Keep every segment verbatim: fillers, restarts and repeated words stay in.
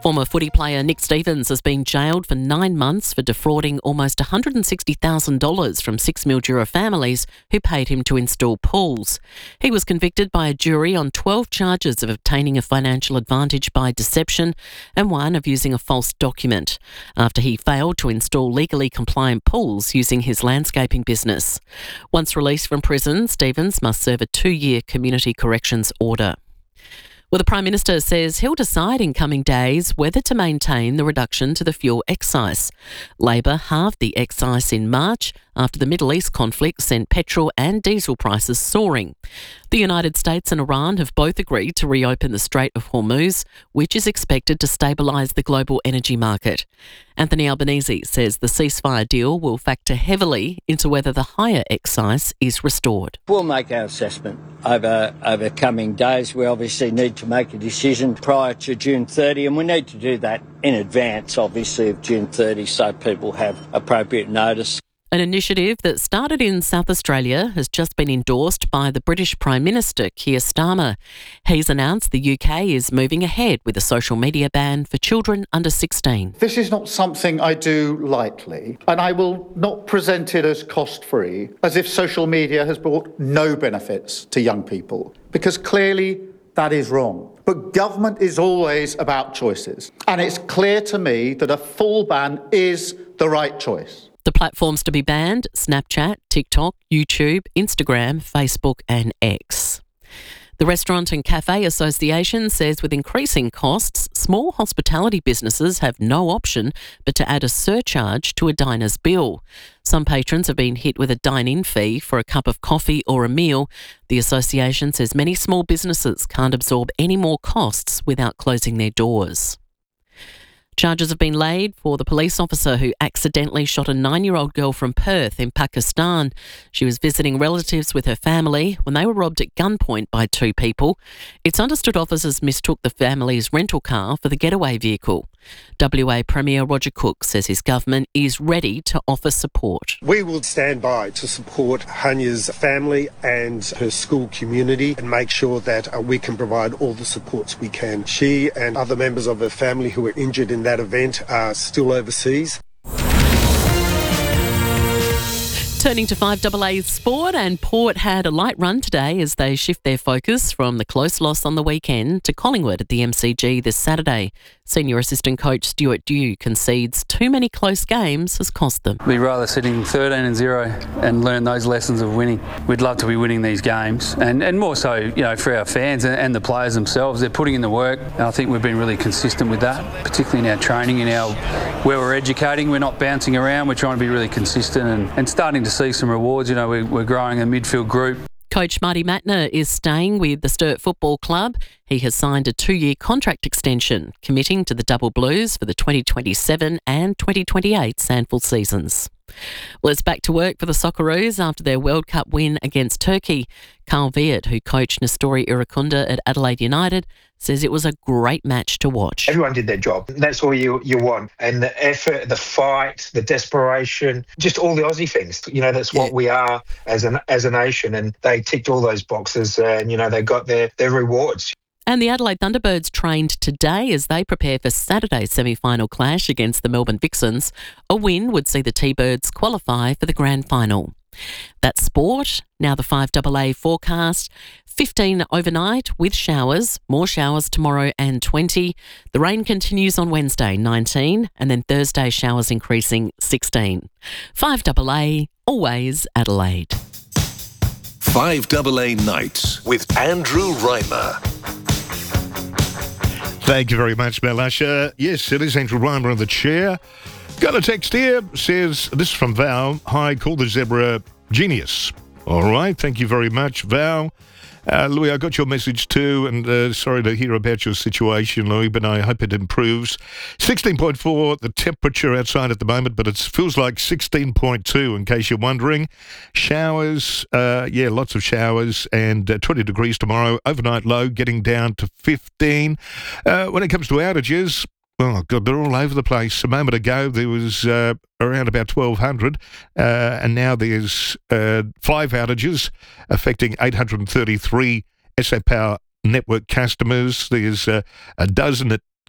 Former footy player Nick Stevens has been jailed for nine months for defrauding almost one hundred sixty thousand dollars from six Mildura families who paid him to install pools. He was convicted by a jury on twelve charges of obtaining a financial advantage by deception and one of using a false document after he failed to install legally compliant pools using his landscaping business. Once released from prison, Stevens must serve a two-year community corrections order. Well, the Prime Minister says he'll decide in coming days whether to maintain the reduction to the fuel excise. Labor halved the excise in March after the Middle East conflict sent petrol and diesel prices soaring. The United States and Iran have both agreed to reopen the Strait of Hormuz, which is expected to stabilise the global energy market. Anthony Albanese says the ceasefire deal will factor heavily into whether the higher excise is restored. We'll make our assessment over, over coming days. We obviously need to make a decision prior to June thirtieth, and we need to do that in advance, obviously, of June thirtieth, so people have appropriate notice. An initiative that started in South Australia has just been endorsed by the British Prime Minister, Keir Starmer. He's announced the U K is moving ahead with a social media ban for children under sixteen. This is not something I do lightly, and I will not present it as cost-free, as if social media has brought no benefits to young people, because clearly that is wrong. But government is always about choices, and it's clear to me that a full ban is the right choice. The platforms to be banned: Snapchat, TikTok, YouTube, Instagram, Facebook and X. The Restaurant and Cafe Association says with increasing costs, small hospitality businesses have no option but to add a surcharge to a diner's bill. Some patrons have been hit with a dine-in fee for a cup of coffee or a meal. The association says many small businesses can't absorb any more costs without closing their doors. Charges have been laid for the police officer who accidentally shot a nine-year-old girl from Perth in Pakistan. She was visiting relatives with her family when they were robbed at gunpoint by two people. It's understood officers mistook the family's rental car for the getaway vehicle. W A Premier Roger Cook says his government is ready to offer support. We will stand by to support Hanya's family and her school community and make sure that uh, we can provide all the supports we can. She and other members of her family who were injured in that event are still overseas. Turning to five A A sport, and Port had a light run today as they shift their focus from the close loss on the weekend to Collingwood at the M C G this Saturday. Senior assistant coach Stuart Dew concedes too many close games has cost them. We'd rather sitting thirteen and zero and learn those lessons of winning. We'd love to be winning these games, and, and more so, you know, for our fans and, and the players themselves. They're putting in the work, and I think we've been really consistent with that, particularly in our training, in our where we're educating. We're not bouncing around. We're trying to be really consistent and, and starting to see some rewards. You know, we're, we're growing a midfield group. Coach Marty Mattner is staying with the Sturt Football Club. He has signed a two-year contract extension, committing to the Double Blues for the twenty twenty-seven and twenty twenty-eight SANFL seasons. Well, it's back to work for the Socceroos after their World Cup win against Turkey. Carl Viet, who coached Nestori Irukunda at Adelaide United, says it was a great match to watch. Everyone did their job. That's all you you want. And the effort, the fight, the desperation, just all the Aussie things. You know, that's what yeah. we are as an as a nation. And they ticked all those boxes and, you know, they got their, their rewards. And the Adelaide Thunderbirds trained today as they prepare for Saturday's semi-final clash against the Melbourne Vixens. A win would see the T-Birds qualify for the grand final. That's sport. Now the five A A forecast. fifteen overnight with showers. More showers tomorrow and twenty. The rain continues on Wednesday, nineteen. And then Thursday, showers increasing, sixteen. five A A, always Adelaide. five A A Nights with Andrew Reimer. Thank you very much, Mel Usher. Yes, it is Andrew Reimer in the chair. Got a text here, says, this is from Val. Hi, call the zebra genius. All right, thank you very much, Val. Uh, Louis, I got your message too, and uh, sorry to hear about your situation, Louis, but I hope it improves. sixteen point four, the temperature outside at the moment, but it feels like sixteen point two, in case you're wondering. Showers, uh, yeah, lots of showers, and uh, twenty degrees tomorrow. Overnight low getting down to fifteen. Uh, when it comes to outages, oh, God, they're all over the place. A moment ago, there was uh, around about twelve hundred, uh, and now there's uh, five outages affecting eight hundred thirty-three S A Power network customers. There's uh, a dozen at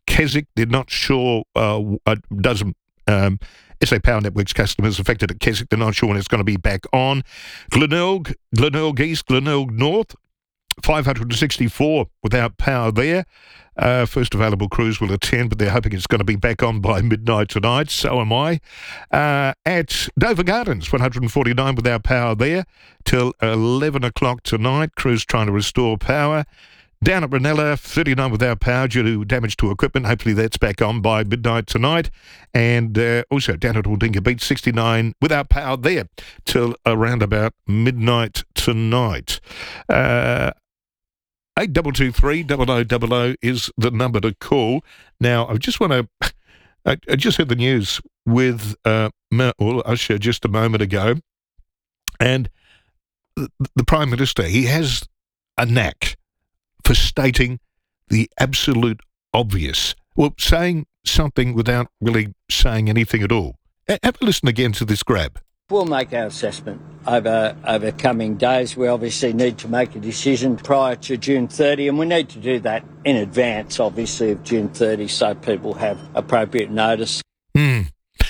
Keswick, they're not sure, uh, uh, doesn't, um, S A Power Networks customers affected at Keswick, they're not sure when it's going to be back on. Glenelg, Glenelg East, Glenelg North, five hundred sixty-four without power there. Uh, first available crews will attend, but they're hoping it's going to be back on by midnight tonight. So am I. Uh, at Dover Gardens, one hundred forty-nine without power there till eleven o'clock tonight. Crews trying to restore power. Down at Ranella, thirty-nine without power due to damage to equipment. Hopefully that's back on by midnight tonight. And uh, also down at Aldinga Beach, sixty-nine without power there till around about midnight tonight. Uh, eight two two three, double oh double oh is the number to call. Now, I just want to... I, I just heard the news with uh, Matt Usher just a moment ago. And the, the Prime Minister, he has a knack for stating the absolute obvious. Well, saying something without really saying anything at all. Have a listen again to this grab. We'll make our assessment over over coming days. We obviously need to make a decision prior to June thirtieth, and we need to do that in advance, obviously, of June thirtieth, so people have appropriate notice. Hmm.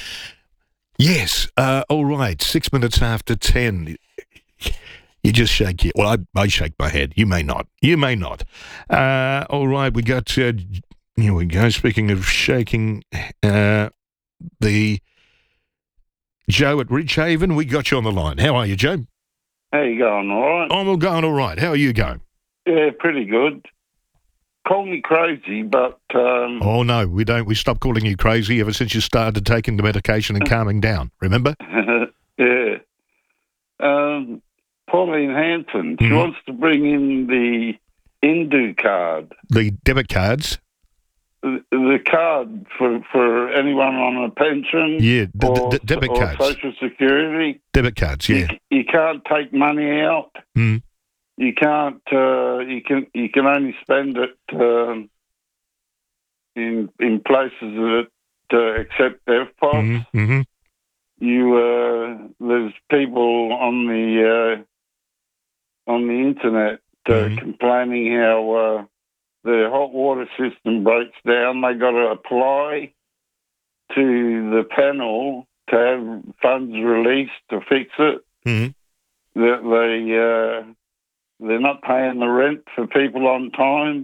Yes. Uh, all right. Six minutes after ten. You just shake your... Well, I, I shake my head. You may not. You may not. Uh, all right. We got... Uh, here we go. Speaking of shaking, uh, the... Joe at Ridgehaven, we got you on the line. How are you, Joe? How you going, all right? I'm going all right. How are you going? Yeah, pretty good. Call me crazy, but... Um, oh, no, we don't. We stopped calling you crazy ever since you started taking the medication and calming down, remember? Yeah. Um, Pauline Hanson, she mm-hmm. wants to bring in the Indu card. The debit cards? The, the card for, for anyone on a pension. Yeah, the, or, the, the debit or cards. Social Security. Debit cards, yeah. You, you can't take money out. Mm. You can't. Uh, you can. You can only spend it um, in in places that uh, accept F P O S. Mm-hmm. Mm-hmm. You uh, there's people on the uh, on the internet uh, mm-hmm. complaining how uh, the hot water system breaks down. They got to apply to the panel to have funds released to fix it. Mm-hmm. That they uh, they're not paying the rent for people on time.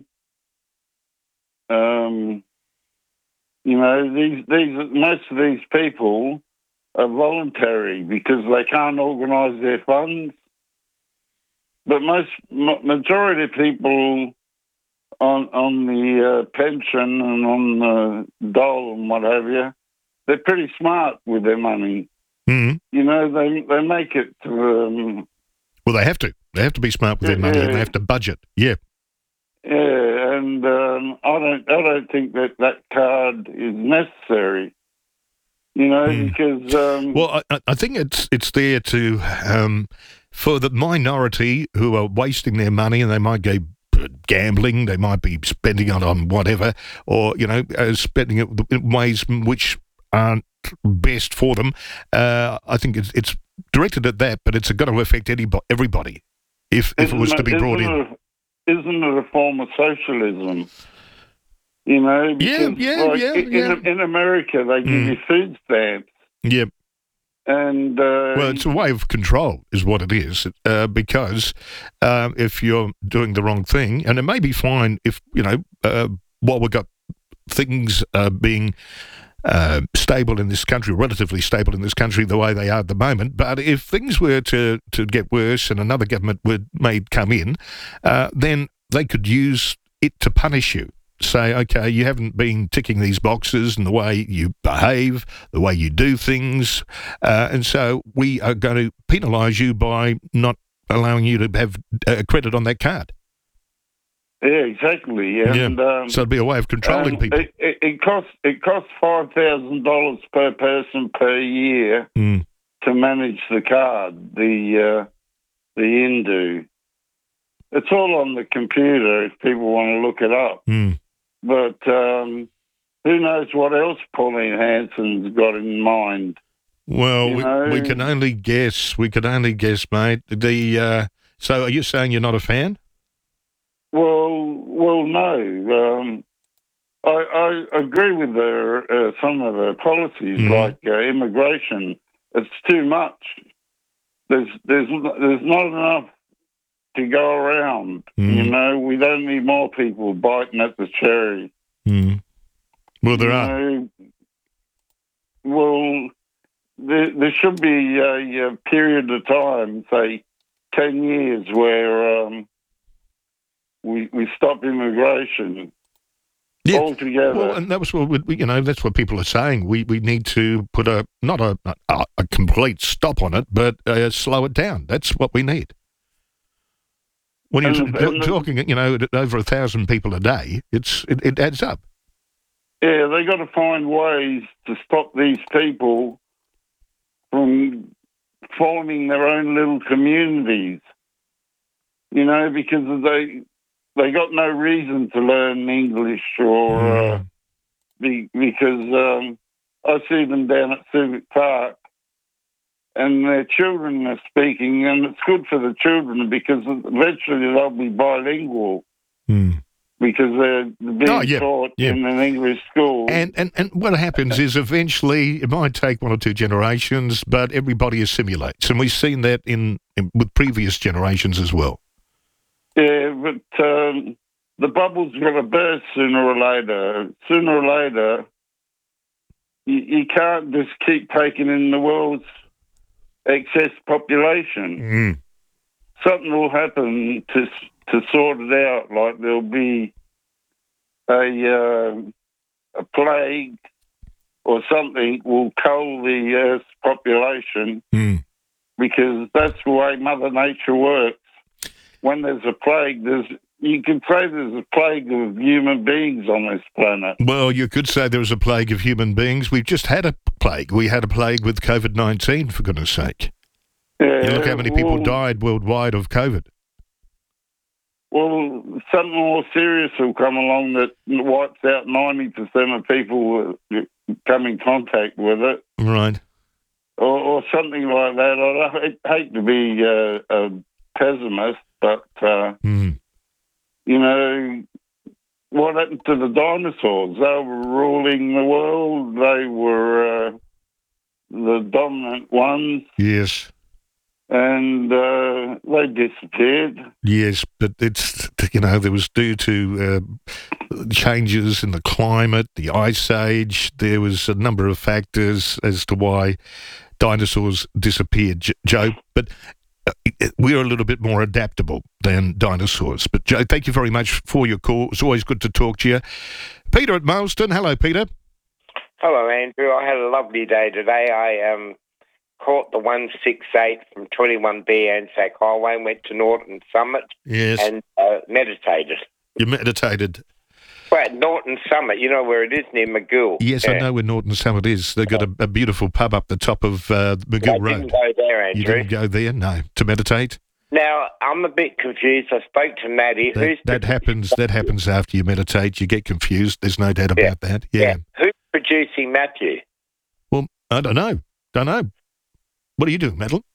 Um, you know, these these most of these people are voluntary because they can't organise their funds. But most majority of people on on the uh, pension and on the dole and what have you, they're pretty smart with their money. Mm-hmm. You know, they they make it. Um, well, they have to. They have to be smart with their money, yeah, and they have to budget. Yeah. Yeah, and um, I don't I don't think that that card is necessary. You know, mm. because um, well, I, I think it's it's there to um, for the minority who are wasting their money, and they might go gambling, they might be spending it on whatever, or you know, uh, spending it in ways which aren't best for them. Uh, I think it's it's directed at that, but it's going to affect anybody, everybody if if it was to be brought in. A, isn't it a form of socialism? You know, yeah, yeah, like yeah, in, yeah. in America, they give mm. you food stamps. Yep. And uh, well, it's a way of control, is what it is. Uh, because um, if you're doing the wrong thing, and it may be fine if you know, uh, while we've got things uh, being uh, stable in this country, relatively stable in this country, the way they are at the moment. But if things were to to get worse, and another government would may come in, uh, then they could use it to punish you. Say, okay, you haven't been ticking these boxes and the way you behave, the way you do things, uh, and so we are going to penalise you by not allowing you to have uh, credit on that card. Yeah, exactly. And, yeah. Um, so it'd be a way of controlling um, people. It, it, it costs it costs five thousand dollars per person per year mm. to manage the card, the uh, the Indu. It's all on the computer if people want to look it up. Mm. But um, who knows what else Pauline Hanson's got in mind? Well, we, we can only guess. We can only guess, mate. The uh, so, are you saying you're not a fan? Well, well, no. Um, I, I agree with their, uh, some of their policies, Mhm. like uh, immigration. It's too much. There's there's there's not enough to go around. Mm. You know, we don't need more people biting at the cherry. Mm. Well, there you are. know, well, there, there should be a, a period of time, say ten years, where um, we we stop immigration Yeah. altogether. Well, and that was what we, you know. That's what people are saying. We we need to put a not a a, a complete stop on it, but uh, slow it down. That's what we need. When you're And- t- and the- talking, you know, at over a thousand people a day, it's it, it adds up. Yeah, they got to find ways to stop these people from forming their own little communities. You know, because they they got no reason to learn English or uh, Mm. be, because um, I see them down at Civic Park and their children are speaking, and it's good for the children because eventually they'll be bilingual Mm. because they're being Oh, yeah, taught yeah. in an English school. And, and and what happens is eventually it might take one or two generations, but everybody assimilates, and we've seen that in, in with previous generations as well. Yeah, but um, the bubble's going to burst sooner or later. Sooner or later, you, you can't just keep taking in the world's excess population. Mm. Something will happen to to sort it out. Like there'll be a uh, a plague or something will cull the Earth's population Mm. because that's the way Mother Nature works. When there's a plague, there's you can say there's a plague of human beings on this planet. Well, you could say there was a plague of human beings. We've just had a plague. We had a plague with COVID nineteen, for goodness sake. Yeah, You look how many people well, died worldwide of COVID. Well, something more serious will come along that wipes out ninety percent of people who come in contact with it, Right. or, or something like that. I hate, hate to be uh, a pessimist, but, uh, Mm. you know, what happened to the dinosaurs? They were ruling the world. They were uh, the dominant ones, Yes. and uh, they disappeared. Yes, but it's, you know, there was due to uh, changes in the climate, the ice age. There was a number of factors as to why dinosaurs disappeared, J- Joe. But uh, we're a little bit more adaptable than dinosaurs. But, Joe, thank you very much for your call. It's always good to talk to you. Peter at Mailstone. Hello, Peter. Hello, Andrew. I had a lovely day today. I um, caught the one sixty-eight from twenty-one B Anzac Highway and went to Norton Summit Yes. and uh, meditated. You meditated. Well, at Norton Summit, you know where it is, near McGill. Yes, Yeah. I know where Norton Summit is. They've got a, a beautiful pub up the top of uh, McGill I Road. didn't go there, You Andrew. didn't go there? No. To meditate? Now, I'm a bit confused. I spoke to Maddie. That, Who's that happens That happens after you meditate. You get confused. There's no doubt Yeah. about that. Yeah. Who's producing Matthew? Well, I don't know. Don't know. What are you doing, Madeline?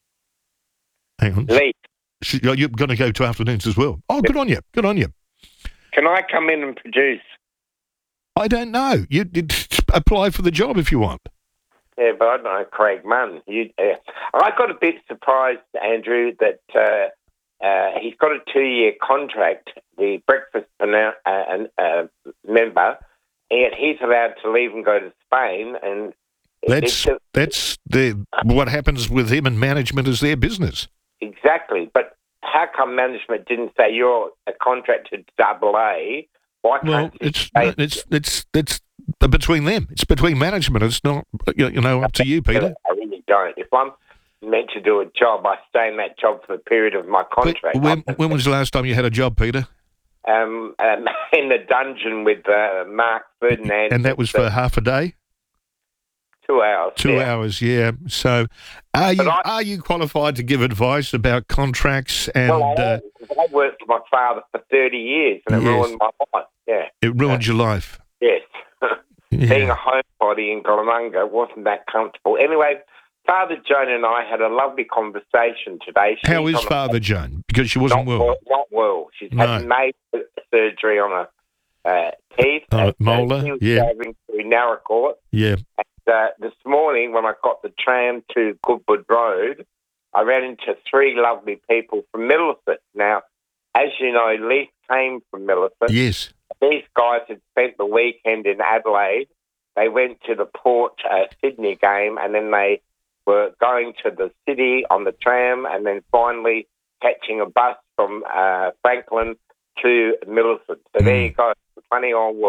Hang on. Lee. Sh- You're going to go to afternoons as well. Oh, good on you. Good on you. Can I come in and produce? I don't know. You, you apply for the job if you want. Yeah, but I don't know, Craig Munn. You, uh, I got a bit surprised, Andrew, that uh, uh, he's got a two-year contract, the breakfast pronoun- uh, uh, member, and he's allowed to leave and go to Spain. And That's it's a, that's the what happens with him and management is their business. exactly. But how come management didn't say you're a contracted double A? Why can't Well, you it's say- it's it's it's between them. It's between management. It's not you know up to you, Peter. I really don't. If I'm meant to do a job, I stay in that job for the period of my But contract. when when was the last time you had a job, Peter? um, um, in the dungeon with uh, Mark Ferdinand. And that was for half a day, two hours. two yeah. hours. Yeah. So, are you I- are you qualified to give advice about contracts and Well, I, uh, I worked for my father for thirty years, and it Yes. ruined my life. Yeah. it ruined your life? Yes. Being Yeah. a homebody in Colamunga wasn't that comfortable. Anyway, Father Joan and I had a lovely conversation today. She's How is on a- Father Joan? Because she wasn't not well. Not well. She's No. had major surgery on a uh, teeth. Oh, and, molar, uh, he was yeah. driving through Narracourt. Yeah. And, uh, this morning, when I got the tram to Goodwood Road, I ran into three lovely people from Millicent. Now, as you know, Leith came from Millicent. Yes. These guys had spent the weekend in Adelaide. They went to the Port uh, Sydney game, and then they were going to the city on the tram, and then finally catching a bus from uh, Franklin to Millicent. So mm. there you go. Funny old world.